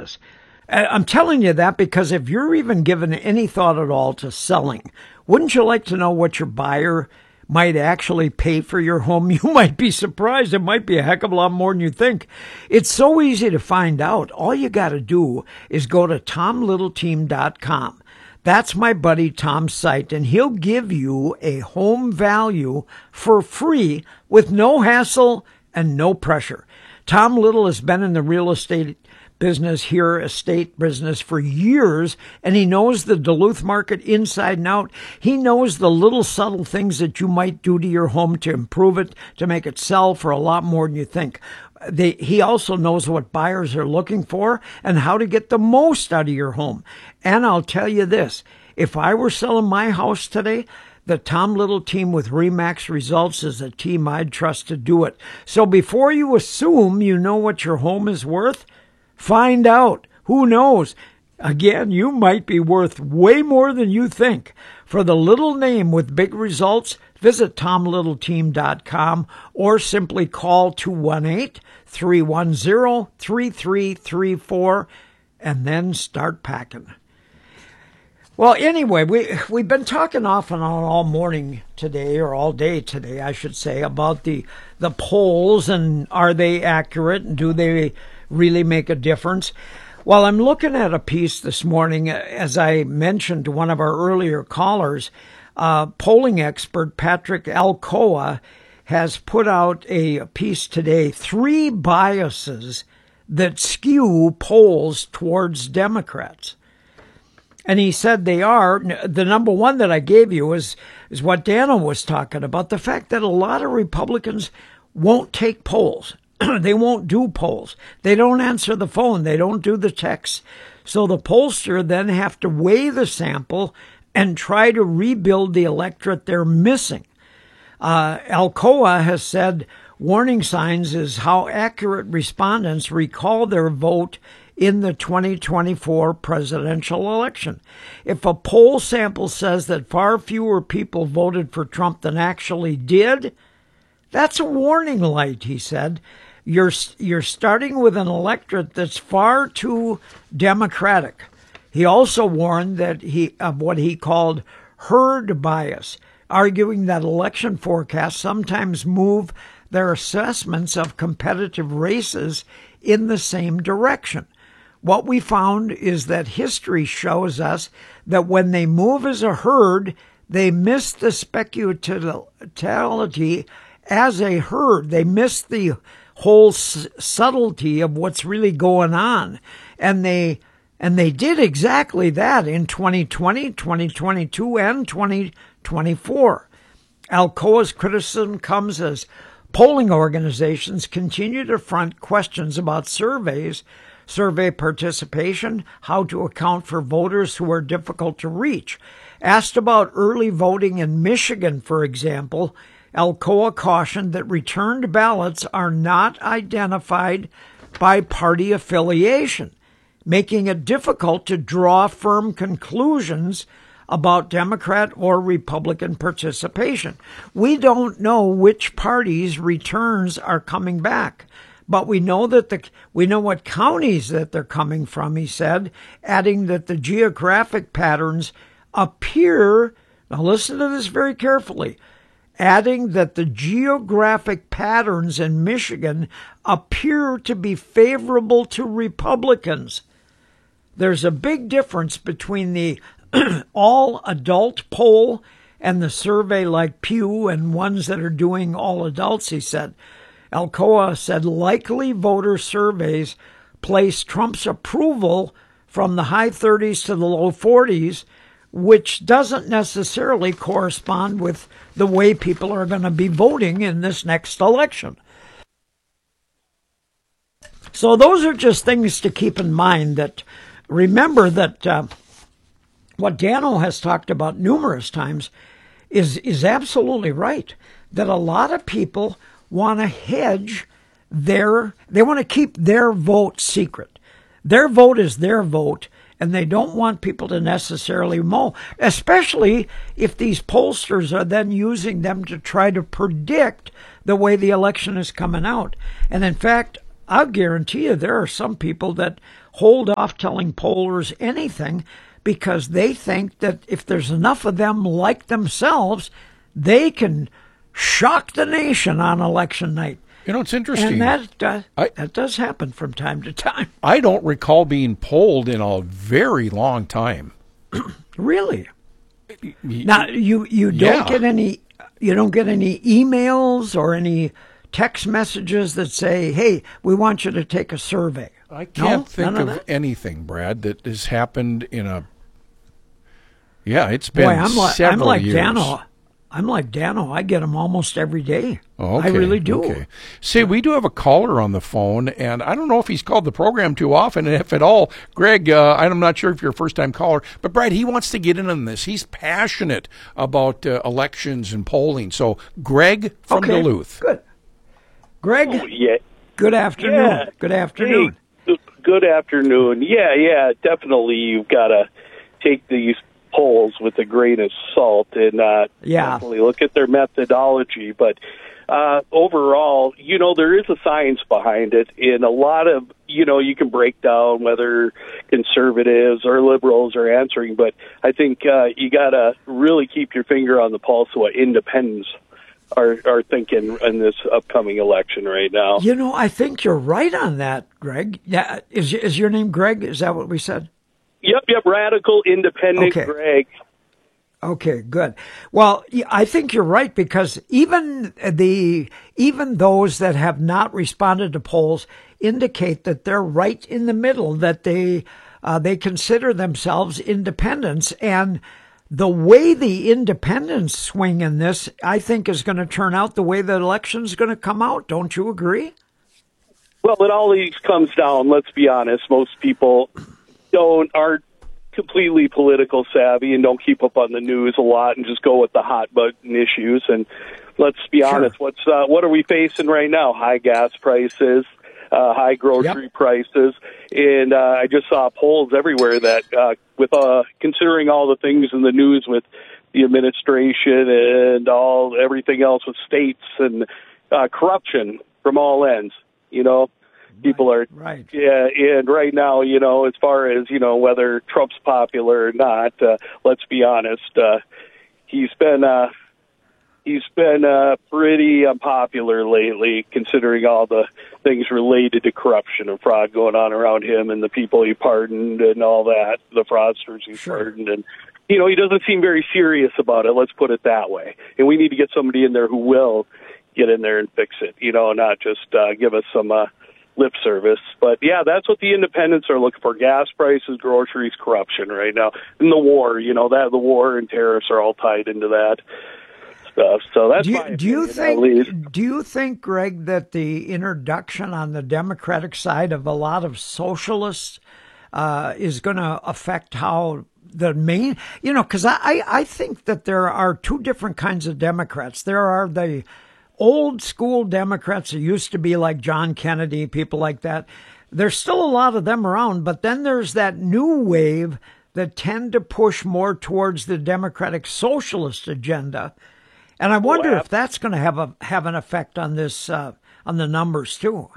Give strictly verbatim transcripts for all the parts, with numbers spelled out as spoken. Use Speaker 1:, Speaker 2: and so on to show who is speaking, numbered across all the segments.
Speaker 1: this. I'm telling you that because if you're even given any thought at all to selling, wouldn't you like to know what your buyer might actually pay for your home? You might be surprised. It might be a heck of a lot more than you think. It's so easy to find out. All you got to do is go to tom little team dot com. That's my buddy Tom's site, and he'll give you a home value for free with no hassle and no pressure. Tom Little has been in the real estate business here, estate business, for years, and he knows the Duluth market inside and out. He knows the little subtle things that you might do to your home to improve it, to make it sell for a lot more than you think. They, he also knows what buyers are looking for and how to get the most out of your home. And I'll tell you this, if I were selling my house today, the Tom Little team with RE/MAX Results is a team I'd trust to do it. So before you assume you know what your home is worth, find out. Who knows? Again, you might be worth way more than you think. For the little name with big results, visit tom little team dot com or simply call two one eight, three one zero, three three three four and then start packing. Well, anyway, we, we've been talking off and on all morning today, or all day today, I should say, about the, the polls and are they accurate and do they really make a difference? Well, I'm looking at a piece this morning, as I mentioned to one of our earlier callers, uh, polling expert Patrick Alcoa has put out a piece today, Three Biases That Skew Polls Towards Democrats. And he said they are, the number one that I gave you is, is what Dano was talking about, the fact that a lot of Republicans won't take polls. They won't do polls. They don't answer the phone. They don't do the texts. So the pollster then have to weigh the sample and try to rebuild the electorate they're missing. Uh, Alcoa has said warning signs is how accurate respondents recall their vote in the twenty twenty-four presidential election. If a poll sample says that far fewer people voted for Trump than actually did, that's a warning light, he said. You're, you're starting with an electorate that's far too Democratic. He also warned that he of what he called herd bias, arguing that election forecasts sometimes move their assessments of competitive races in the same direction. What we found is that history shows us that when they move as a herd, they miss the speculativity as a herd. They miss the whole s- subtlety of what's really going on. And they and they did exactly that in twenty twenty, twenty twenty-two, and twenty twenty-four. Alcoa's criticism comes as polling organizations continue to front questions about surveys, survey participation, how to account for voters who are difficult to reach. Asked about early voting in Michigan, for example, Alcoa cautioned that returned ballots are not identified by party affiliation, making it difficult to draw firm conclusions about Democrat or Republican participation. We don't know which parties' returns are coming back, but we know that the we know what counties that they're coming from, he said, adding that the geographic patterns appear, now listen to this very carefully, adding that the geographic patterns in Michigan appear to be favorable to Republicans. There's a big difference between the all-adult poll and the survey like Pew and ones that are doing all adults, he said. Alcoa said likely voter surveys place Trump's approval from the high thirties to the low forties, which doesn't necessarily correspond with the way people are going to be voting in this next election. So those are just things to keep in mind. That remember that uh, what Dano has talked about numerous times is, is absolutely right, that a lot of people want to hedge their, they want to keep their vote secret. Their vote is their vote, and they don't want people to necessarily know, especially if these pollsters are then using them to try to predict the way the election is coming out. And in fact, I'll guarantee you there are some people that hold off telling pollers anything because they think that if there's enough of them like themselves, they can shock the nation on election night.
Speaker 2: You know, it's interesting.
Speaker 1: And that, uh,
Speaker 2: I,
Speaker 1: that does happen from time to time.
Speaker 2: I don't recall being polled in a very long time.
Speaker 1: Really? Now, you, you don't
Speaker 2: Yeah.
Speaker 1: get any you don't get any emails or any text messages that say, hey, we want you to take a survey.
Speaker 2: I can't
Speaker 1: No?
Speaker 2: think
Speaker 1: None
Speaker 2: of,
Speaker 1: of that?
Speaker 2: anything, Brad, that has happened in a. Yeah, it's been
Speaker 1: Boy, I'm like, I'm
Speaker 2: several
Speaker 1: like
Speaker 2: years.
Speaker 1: Dano. I'm like Dano. I get them almost every day.
Speaker 2: Oh, okay,
Speaker 1: I really do.
Speaker 2: Okay. See, we do have a caller on the phone, and I don't know if he's called the program too often, and if at all. Greg, uh, I'm not sure if you're a first-time caller, but Brad, he wants to get in on this. He's passionate about uh, elections and polling. So, Greg from
Speaker 1: Okay,
Speaker 2: Duluth.
Speaker 1: good. Greg,
Speaker 3: Oh, yeah.
Speaker 1: good afternoon.
Speaker 3: Yeah.
Speaker 1: Good afternoon.
Speaker 3: Hey, good afternoon. Yeah, yeah, definitely. You've got to take these polls with a grain of salt and uh,
Speaker 1: Yeah.
Speaker 3: definitely look at their methodology. But uh, overall, you know, there is a science behind it. And a lot of, you know, you can break down whether conservatives or liberals are answering. But I think uh, you got to really keep your finger on the pulse of what independents are, are thinking in this upcoming election right now.
Speaker 1: You know, I think you're right on that, Greg. Yeah, is is your name Greg? Is that what we said?
Speaker 3: Yep, yep, radical independent
Speaker 1: Okay.
Speaker 3: Greg.
Speaker 1: Okay, good. Well, yeah, I think you're right because even the even those that have not responded to polls indicate that they're right in the middle, that they uh, they consider themselves independents, and the way the independents swing in this, I think, is going to turn out the way the election's going to come out. Don't you agree?
Speaker 3: Well, it always comes down, let's be honest, most people don't aren't completely political savvy and don't keep up on the news a lot and just go with the hot button issues. And let's be
Speaker 1: Sure.
Speaker 3: honest, what's uh, what are we facing right now? High gas prices, uh, high grocery
Speaker 1: Yep.
Speaker 3: prices, and uh, I just saw polls everywhere that uh, with uh, considering all the things in the news with the administration and all everything else with states and uh, corruption from all ends, you know. People are,
Speaker 1: Right.
Speaker 3: yeah, and right now, you know, as far as, you know, whether Trump's popular or not, uh, let's be honest, uh, he's been, uh, he's been, uh, pretty unpopular lately, considering all the things related to corruption and fraud going on around him and the people he pardoned and all that, the fraudsters he
Speaker 1: Sure.
Speaker 3: pardoned. And, you know, he doesn't seem very serious about it, let's put it that way. And we need to get somebody in there who will get in there and fix it, you know, not just, uh, give us some, uh, lip service. But yeah, that's what the independents are looking for: gas prices, groceries, corruption right now, and the war. You know, that the war and tariffs are all tied into that stuff. So that's
Speaker 1: Do
Speaker 3: my
Speaker 1: you, do you
Speaker 3: opinion, at least.
Speaker 1: think? Do you think, Greg, that the introduction on the Democratic side of a lot of socialists uh, is going to affect how the main? You know, because I, I I think that there are two different kinds of Democrats. There are the old school Democrats who used to be like John Kennedy, people like that. There's still a lot of them around, but then there's that new wave that tend to push more towards the Democratic socialist agenda. And I wonder
Speaker 3: Well,
Speaker 1: if that's going to have a have an effect on this uh, on the numbers too.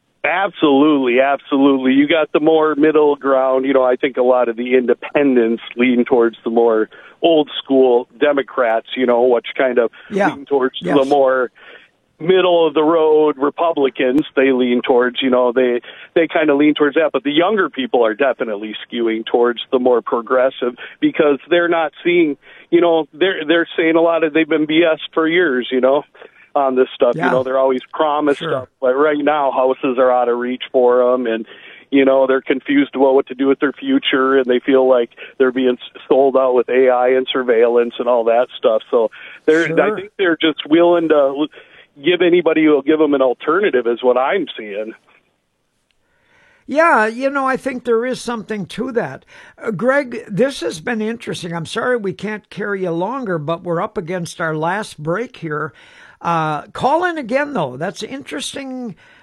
Speaker 3: Absolutely, absolutely. You got the more middle ground. You know, I think a lot of the independents lean towards the more old school Democrats, you know, which kind of
Speaker 1: Yeah.
Speaker 3: lean towards
Speaker 1: Yes.
Speaker 3: the more middle of the road Republicans. They lean towards, you know, they they kind of lean towards that. But the younger people are definitely skewing towards the more progressive because they're not seeing, you know, they're they're saying a lot of they've been B S for years, you know, on this stuff.
Speaker 1: Yeah.
Speaker 3: You know, they're always promised
Speaker 1: Sure.
Speaker 3: stuff, but right now houses are out of reach for them, and you know they're confused about what to do with their future, and they feel like they're being sold out with A I and surveillance and all that stuff. So they're,
Speaker 1: Sure.
Speaker 3: I think they're just willing to give anybody who will give them an alternative, is what I'm seeing.
Speaker 1: Yeah, you know, I think there is something to that. Uh, Greg, this has been interesting. I'm sorry we can't carry you longer, but we're up against our last break here. Uh, call in again, though. That's interesting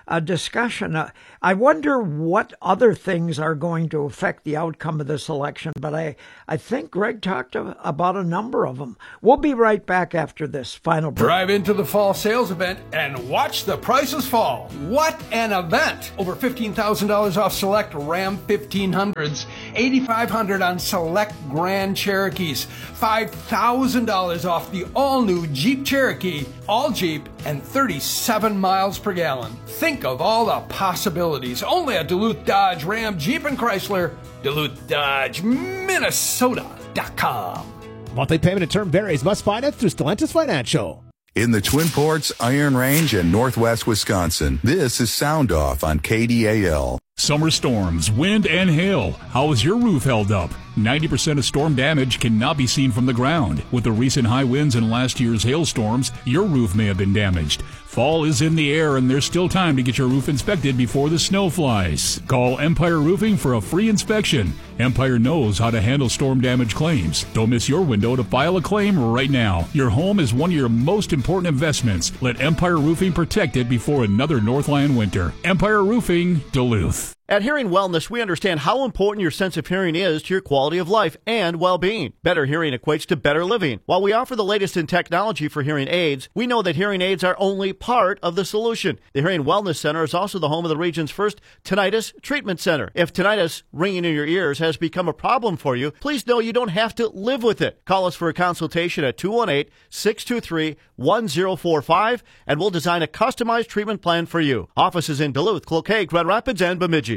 Speaker 1: a discussion. Uh, I wonder what other things are going to affect the outcome of this election, but I, I think Greg talked about a number of them. We'll be right back after this final break.
Speaker 4: Drive into the fall sales event and watch the prices fall. What an event! Over fifteen thousand dollars off select Ram fifteen hundreds, eight thousand five hundred dollars on select Grand Cherokees, five thousand dollars off the all-new Jeep Cherokee, all Jeep, and thirty-seven miles per gallon. Think of all the possibilities. Only at Duluth Dodge, Ram, Jeep, and Chrysler. Duluth Dodge, Minnesota dot com.
Speaker 5: Monthly payment and term varies. Must finance through Stellantis Financial.
Speaker 6: In the Twin Ports, Iron Range, and Northwest Wisconsin, this is Sound Off on K D A L.
Speaker 7: Summer storms, wind, and hail. How is your roof held up? ninety percent of storm damage cannot be seen from the ground. With the recent high winds and last year's hailstorms, your roof may have been damaged. Fall is in the air, and there's still time to get your roof inspected before the snow flies. Call Empire Roofing for a free inspection. Empire knows how to handle storm damage claims. Don't miss your window to file a claim right now. Your home is one of your most important investments. Let Empire Roofing protect it before another Northland winter. Empire Roofing, Duluth.
Speaker 8: At Hearing Wellness, we understand how important your sense of hearing is to your quality of life and well-being. Better hearing equates to better living. While we offer the latest in technology for hearing aids, we know that hearing aids are only part of the solution. The Hearing Wellness Center is also the home of the region's first tinnitus treatment center. If tinnitus, ringing in your ears, has become a problem for you, please know you don't have to live with it. Call us for a consultation at two one eight, six two three, one zero four five, and we'll design a customized treatment plan for you. Offices in Duluth, Cloquet, Grand Rapids, and Bemidji.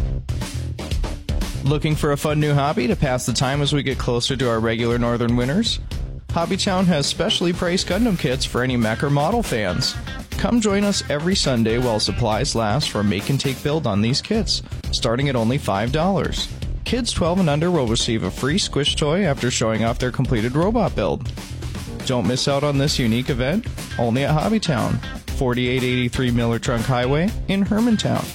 Speaker 9: Looking for a fun new hobby to pass the time as we get closer to our regular northern winters? Hobbytown has specially priced Gundam kits for any mech or model fans. Come join us every Sunday while supplies last for a make-and-take build on these kits, starting at only five dollars. Kids twelve and under will receive a free Squish toy after showing off their completed robot build. Don't miss out on this unique event, only at Hobbytown, forty-eight eighty-three Miller Trunk Highway in Hermantown.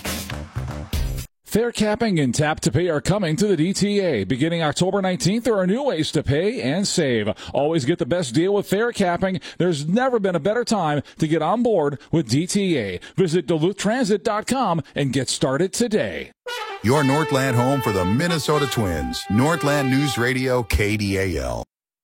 Speaker 10: Fare capping and tap to pay are coming to the D T A. Beginning October nineteenth, there are new ways to pay and save. Always get the best deal with fare capping. There's never been a better time to get on board with D T A. Visit Duluth Transit dot com and get started today.
Speaker 6: Your Northland home for the Minnesota Twins. Northland News Radio, K D A L.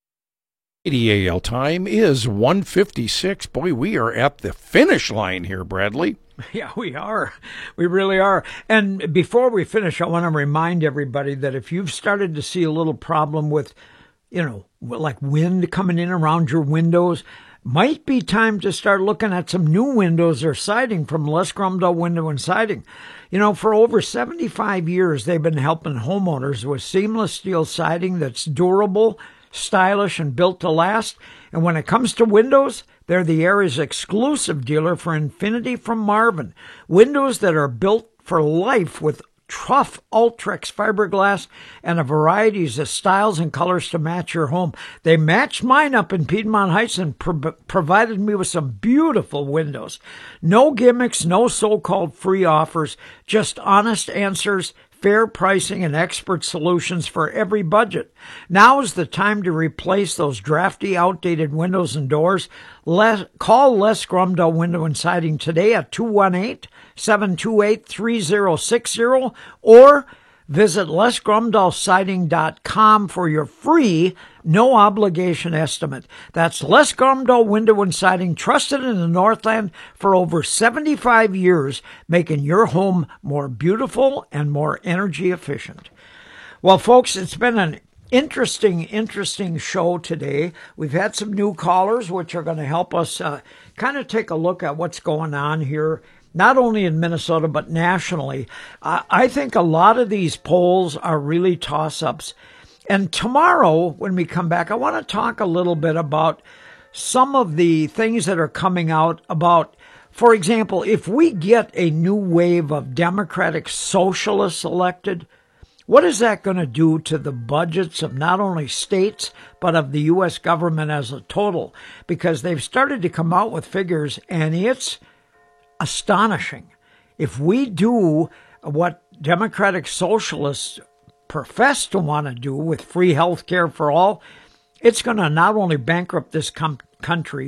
Speaker 2: K D A L time is one fifty-six. Boy, we are at the finish line here, Bradley.
Speaker 1: Yeah, we are. We really are. And before we finish, I want to remind everybody that if you've started to see a little problem with, you know, like wind coming in around your windows, might be time to start looking at some new windows or siding from Les Grumdahl Window and Siding. You know, for over seventy-five years, they've been helping homeowners with seamless steel siding that's durable, stylish, and built to last. And when it comes to windows, they're the area's exclusive dealer for Infinity from Marvin. Windows that are built for life with tough Ultrex fiberglass and a variety of styles and colors to match your home. They matched mine up in Piedmont Heights and pro- provided me with some beautiful windows. No gimmicks, no so-called free offers, just honest answers, fair pricing, and expert solutions for every budget. Now is the time to replace those drafty, outdated windows and doors. Les, call Les Grumdahl Window and Siding today at two one eight, seven two eight, three zero six zero or visit Les Grumdahl Siding dot com for your free, no-obligation estimate. That's Les Grumdahl Window and Siding, trusted in the Northland for over seventy-five years, making your home more beautiful and more energy efficient. Well, folks, it's been an interesting, interesting show today. We've had some new callers, which are going to help us uh, kind of take a look at what's going on here, not only in Minnesota, but nationally. Uh, I think a lot of these polls are really toss-ups. And tomorrow, when we come back, I want to talk a little bit about some of the things that are coming out about, for example, if we get a new wave of Democratic socialists elected, what is that going to do to the budgets of not only states, but of the U S government as a total? Because they've started to come out with figures, and it's astonishing. If we do what Democratic socialists profess to want to do with free health care for all, it's going to not only bankrupt this com- country,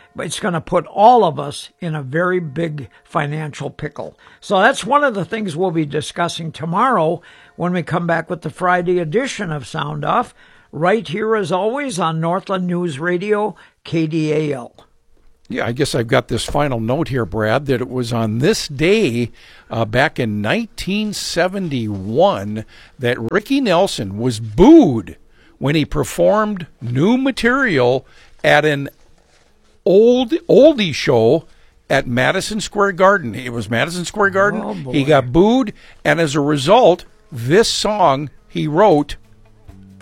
Speaker 1: but it's going to put all of us in a very big financial pickle. So that's one of the things we'll be discussing tomorrow when we come back with the Friday edition of Sound Off, right here as always on Northland News Radio, K D A L.
Speaker 2: Yeah, I guess I've got this final note here, Brad, that it was on this day uh, back in nineteen seventy-one that Ricky Nelson was booed when he performed new material at an old oldie show at Madison Square Garden. It was Madison Square Garden.
Speaker 1: Oh, boy.
Speaker 2: He got booed, and as a result, this song he wrote